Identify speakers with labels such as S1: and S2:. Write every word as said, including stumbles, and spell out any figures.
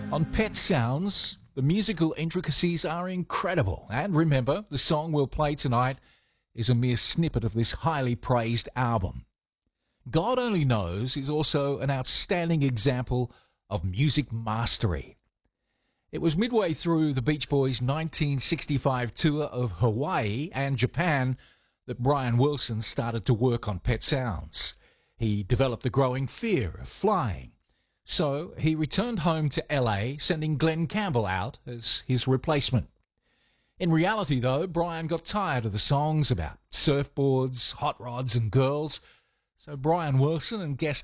S1: On Pet Sounds, the musical intricacies are incredible. And remember, the song we'll play tonight is a mere snippet of this highly praised album. God Only Knows is also an outstanding example of music mastery. It was midway through the Beach Boys' nineteen sixty-five tour of Hawaii and Japan that Brian Wilson started to work on Pet Sounds. He developed a growing fear of flying. So he returned home to L A, sending Glenn Campbell out as his replacement. In reality, though, Brian got tired of the songs about surfboards, hot rods and girls, so Brian Wilson and guest